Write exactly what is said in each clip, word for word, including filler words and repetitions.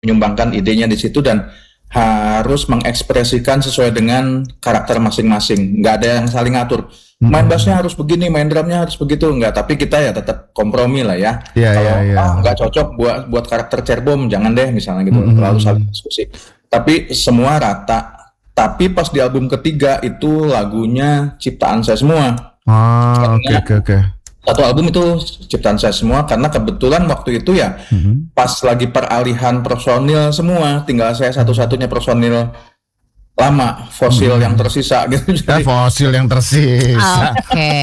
menyumbangkan idenya di situ dan harus mengekspresikan sesuai dengan karakter masing-masing. Nggak ada yang saling ngatur. Main bassnya harus begini, main drumnya harus begitu, nggak. Tapi kita ya tetap kompromi lah ya. Iya, Kalau iya, iya. ah, nggak cocok buat buat karakter Cerbom, jangan deh misalnya gitu. Mm-mm. Lalu saling diskusi. Tapi semua rata. Tapi pas di album ketiga itu lagunya ciptaan saya semua. Ah, oke Karena oke oke. satu album itu ciptaan saya semua karena kebetulan waktu itu ya Mhm. pas lagi peralihan personil semua, tinggal saya satu-satunya personil lama, fosil yang tersisa gitu. Ah, Jadi, fosil yang tersisa. Oke.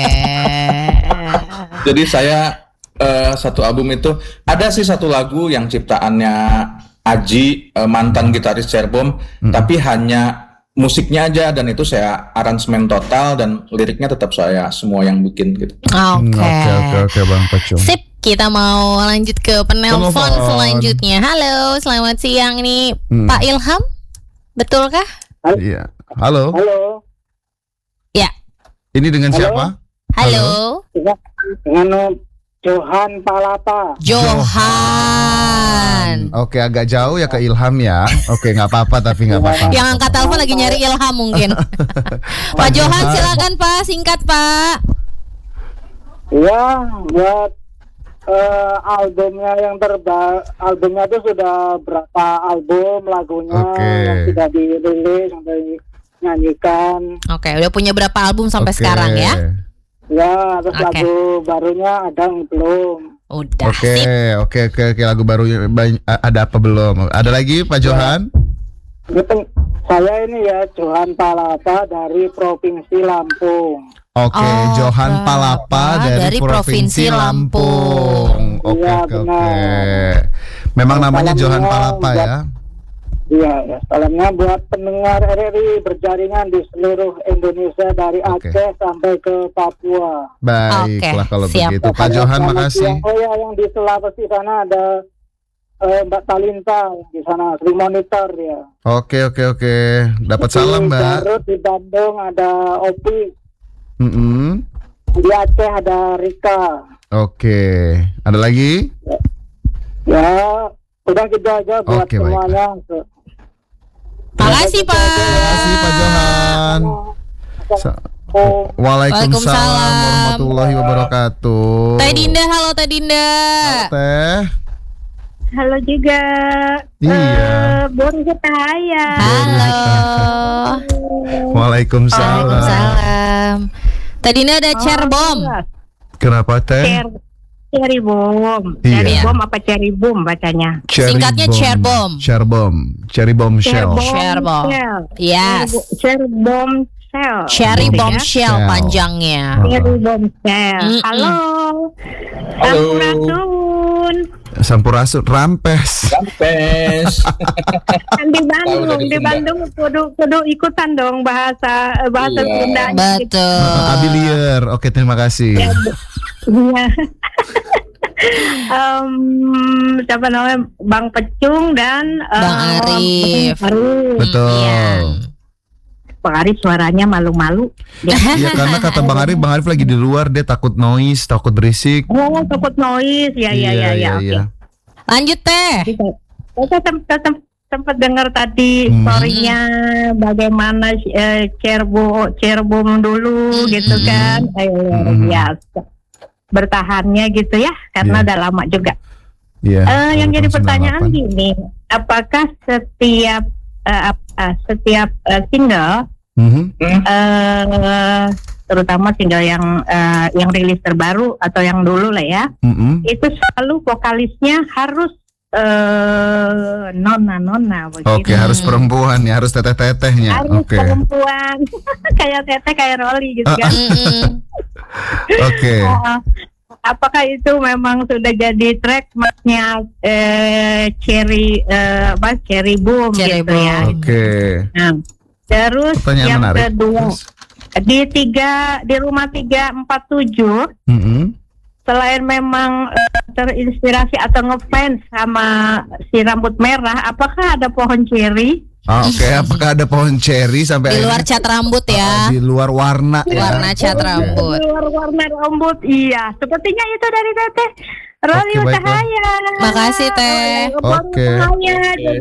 jadi saya eh, satu album itu ada sih satu lagu yang ciptaannya Aji, eh, mantan gitaris Cerbom, tapi hanya musiknya aja dan itu saya aransemen total dan liriknya tetap saya semua yang bikin gitu. Hmm, Oke. Oke oke oke Bang Pecung. Sip, kita mau lanjut ke penelpon Penelpon. selanjutnya. Halo, selamat siang nih Hmm. Pak Ilham. Betulkah? Iya. Halo. Halo, Ya. Ini dengan Halo. siapa? Halo, dengan Johan Palapa. Johan. Oke, agak jauh ya ke Ilham ya. Oke, nggak apa-apa tapi nggak apa-apa. Yang angkat telepon lagi nyari Ilham mungkin. Pak Johan silakan Pak, singkat Pak. Ya, buat eh, albumnya yang terbaru, albumnya itu sudah berapa album lagunya Oke. yang sudah dirilis sampai nyanyikan. Oke, udah punya berapa album sampai Oke. sekarang ya? Ya, terus Oke. lagu barunya ada yang belum. Udah Oke, sip. oke, oke, oke. Lagu baru bany- ada apa belum? Ada lagi Pak Johan? Gitu, saya ini ya Johan Palapa dari Provinsi Lampung. Oke, Oh, Johan Pak. Palapa dari, Dari Provinsi Provinsi Lampung. Oke, Iya, oke, oke. benar. Memang namanya Salamnya Johan Palapa buat- ya. Iya, ya. Salamnya buat pendengar R R I berjaringan di seluruh Indonesia dari Oke. Aceh sampai ke Papua. Baiklah Oke, kalau siap. begitu. Pak Johan, Selamat makasih. siang. Oh ya, yang di Sulawesi sana ada eh, Mbak Talinta di sana, di monitor ya. Oke, oke, oke. Dapat salam, Di Mbak. Garut, di Bandung ada Opi. Mm-mm. Di Aceh ada Rika. Oke. Ada lagi? Ya, udah gitu aja buat Oke, semuanya. Makasih Pak. Terima kasih Pak Johan. Sa- Oh, Waalaikumsalam Waalaikumsalam. warahmatullahi wabarakatuh. Teh Dinda, halo Teh Dinda. Halo, Teh. Halo juga. Iya. Eh, Bun Cahaya. Halo. Waalaikumsalam. Waalaikumsalam. Teh Dinda ada Cerbom. Kenapa, Teh? Cer Cherry Bomb. Iya. Cherry Bomb apa Cherry Boom bacanya? Cherry Singkatnya bomb. Cerbom. Cerbom. Cherry bombshell. Cerbom. Shell. Yes. Cherry Bomb Shell. Cherry Gitu ya. Bombshell Shell. panjangnya. Cherry Bomb Shell. Mm-mm. Halo. Halo. Sampurasun. Sampurasun rampes. Sampes. Kan di Bandung, dari di Sunda. Bandung kudu kudu ikutan dong bahasa bahasa Iya. Sunda. Betul. Abilier. Oke, terima kasih. Iya. Em, siapa namanya Bang Pecung dan em, Bang Arif. Bang Arif. Betul. Iya. Bang Arif suaranya malu-malu. Dia- Iya, karena kata Bang Arif, Bang Arif lagi di luar, dia takut noise, takut berisik. Oh, takut noise. Ya, ya, ya, ya. Oke. Lanjut Teh. Saya sempat sempat dengar tadi Hmm. story-nya bagaimana eh, Cerbo Cerbom dulu Hmm. gitu kan. Eh, luar Hmm. biasa. Bertahannya gitu ya, karena Iya. udah lama juga. Iya. Eh, yang jadi tahun pertanyaan sembilan puluh gini, apakah setiap eh, ap- eh, setiap eh, single, delapan. Mhm. eh, terutama single yang eh, yang rilis terbaru atau yang dulu lah ya, Mhm. itu selalu vokalisnya harus eh, nona-nona begitu. Oke, harus perempuan ya, harus teteh-tetehnya. Harus Oke. perempuan, kayak teteh kayak Rolly gitu kan. Mm-mm. Oke. Eh, apakah itu memang sudah jadi trademarknya eh, Cherry eh, apa Cherry Boom Cherry gitu ya. Boom. Oke. Nah, terus Pertanyaan yang menarik. kedua Terus. di tiga di rumah tiga empat tujuh, Mhm. selain memang eh, terinspirasi atau ngefans sama si rambut merah, apakah ada pohon cherry? Ah, Oke, apakah ada pohon cherry sampai Di luar akhirnya- cat rambut Ah, ya. di luar warna ya. Warna cat rambut. Di luar warna rambut, iya. Sepertinya itu dari teteh. Roli Oke, baiklah. Utahaya. Makasih, Teh. Oke. Utahaya.